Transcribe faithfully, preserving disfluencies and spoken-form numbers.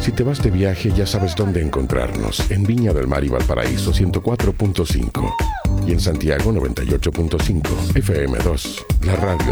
Si te vas de viaje, ya sabes dónde encontrarnos. En Viña del Mar y Valparaíso, ciento cuatro punto cinco. Y en Santiago, noventa y ocho punto cinco. F M dos, la radio